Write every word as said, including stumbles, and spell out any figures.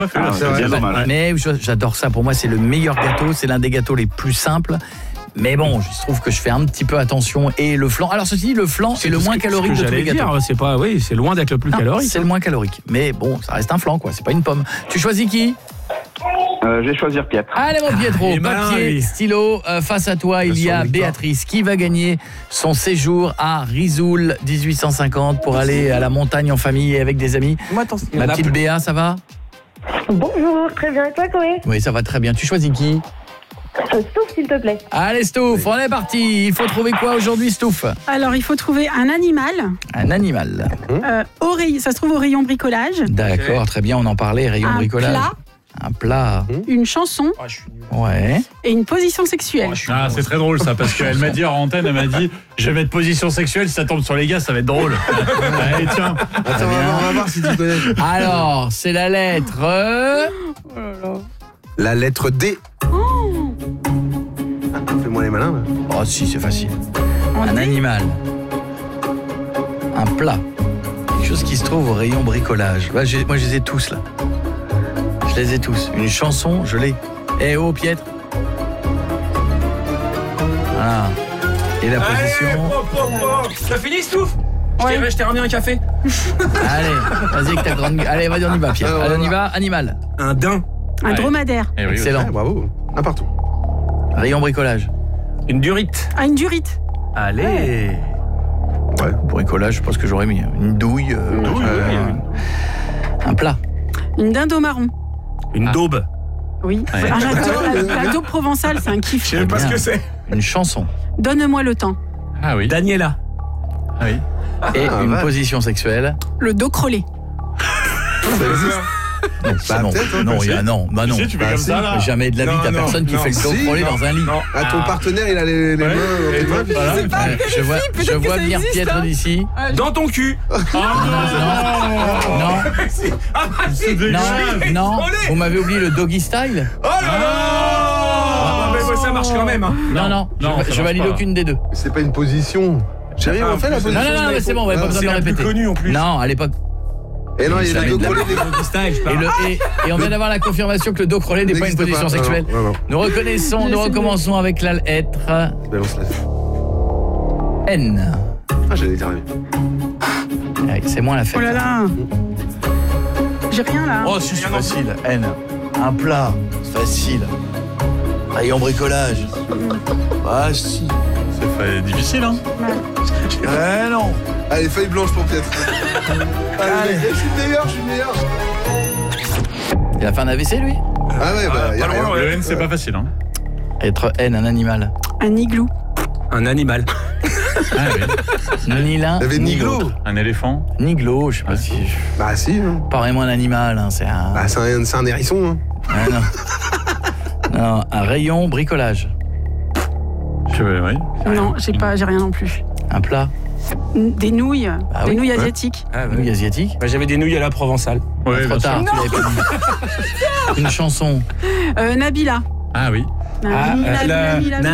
Ah, c'est vrai, Bah, mais j'adore ça. Pour moi, c'est le meilleur gâteau. C'est l'un des gâteaux les plus simples. Mais bon, je trouve que je fais un petit peu attention. Et le flan, alors ceci dit, le flan c'est, c'est le moins que, calorique de tous les gâteaux. Dire, c'est pas, oui, c'est loin d'être le plus non, calorique. C'est hein. le moins calorique. Mais bon, ça reste un flan, quoi. C'est pas une pomme. Tu choisis qui ? Euh, je vais choisir Pietro. Allez mon Pietro, ah, papier, ben, stylo, euh, face à toi il y a Béatrice qui va gagner son séjour à Risoul dix-huit cent cinquante pour aller à la montagne en famille et avec des amis. Moi, attends, Ma petite plus... Béa, ça va ? Bonjour, très bien, et toi Chloé ? Oui, ça va très bien. Tu choisis qui ? euh, Stouff, s'il te plaît. Allez Stouff, on est parti. Il faut trouver quoi aujourd'hui Stouff ? Alors, il faut trouver un animal. Un animal. Euh, au ray... Ça se trouve au rayon bricolage. D'accord, très bien, on en parlait, rayon un bricolage. Plat. Un plat. Une chanson. Ouais. Et une position sexuelle. Ah, c'est très drôle ça, parce qu'elle m'a dit en antenne, elle m'a dit je vais mettre position sexuelle, si ça tombe sur les gars, ça va être drôle. Allez, tiens. Attends, on va, on va voir si tu connais. Alors, c'est la lettre... Oh là là. La lettre D. Oh. Fais-moi les malins. Là. Oh si, c'est facile. En Un D. animal. Un plat. Quelque chose qui se trouve au rayon bricolage. Bah, j'ai, moi, je les ai tous, là. Je les ai tous. Une chanson, je l'ai. Eh oh, Piètre. Voilà. Et la position... Allez, pop, pop, pop. T'as fini, Stouff ? Ouais. Je t'ai ramené un café. Allez, vas-y avec ta grande... Allez, vas-y, on y va, Pierre. Allez, on y va. Animal. Un daim. Un Ouais. dromadaire. Eh oui, Excellent. Ouais, bravo. Un partout. Rayon bricolage. Une durite. Ah, une durite. Allez. Ouais. Bricolage, je pense que j'aurais mis une douille. Euh, Une douille, euh, oui, Un plat. Une dinde au marron. Une Ah. daube. Oui. Ouais. Ah, j'adore. La, la daube provençale, c'est un kiff. Je sais même pas ce que c'est. Une chanson. Donne-moi le temps. Ah oui. Daniela. Ah oui. Et Ah, une ouais. position sexuelle. Le dos crôlé. Non, ça, Bah, non. peut-être, hein, non, il y a non, bah non. Si, tu fais Bah, comme si. ça là. Jamais de la vie, Non, t'as non, personne qui non. fait le dos Si. crôlé Non. dans un lit. Non. Ah, ton Ah. partenaire, il a les, les Ouais. mains dans Et tes toi, mains. voilà. C'est pas Ouais, que je les vois, filles, peut-être je que vois ça venir existe, Piètre hein. d'ici. Dans ton cul. Oh non. Non, Ah bah si. non, non. Crôlé. Vous m'avez oublié le doggy style. Oh là là. Ah, mais ça marche quand même. Hein. Non, non, non, je, ça je marche valide pas. aucune des deux. Mais c'est pas une position. Chérie, on fait la position. Non, non, non, mais c'est bon, on va pas besoin C'est de la plus répéter. connue en plus. Non, à l'époque. Et non, il y a Jamais le de dos la- crôlé des Style, je Et, parle. le, et, et on vient d'avoir la confirmation que le dos crôlé n'est pas une N'existe position pas. sexuelle. Non, non, non. Nous reconnaissons, nous recommençons avec la lettre Balance-la. N. Ah, j'allais dire. Ouais, c'est moins la fête. Oh là là. J'ai rien là. Oh, si, c'est facile. N. Un plat. C'est facile. Rayon bricolage. Ah, si. C'est fait difficile hein. Eh non. Allez, feuille blanche pour Piètre. Allez, je suis le meilleur, je suis le meilleur. Il a fait un A V C, lui. Ah ouais, bah, y a pas rien. loin, Le N c'est pas facile hein. Être N, un animal. Un igloo. Un animal. Ah oui. Ni l'un, Il y avait ni Niglo. l'autre. Un éléphant. Ni glo, je sais pas si... Bah, si. Hein. Pas vraiment un animal, hein, c'est un... Bah, c'est un, c'est un hérisson. Hein. Ah, non. Non, un rayon bricolage. Je vais, oui. Non, j'ai pas, j'ai rien non plus. Un plat. Des nouilles. Ah des oui, nouilles ouais. asiatiques. Ah, Nouilles asiatiques. Bah, j'avais des nouilles à la provençale. Ouais, Trop bien sûr. tard, tu l'avais pas dit. Une chanson. Euh, Nabila. Ah oui. Nabila, Ah, la- Nabila,